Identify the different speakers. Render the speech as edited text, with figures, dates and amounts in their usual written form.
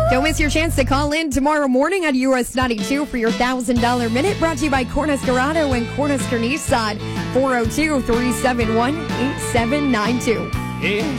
Speaker 1: Don't miss your chance to call in tomorrow morning on US 92 for your $1,000 minute, brought to you by Cornhusker Auto and Cornhusker Nissan. 402-371-8792.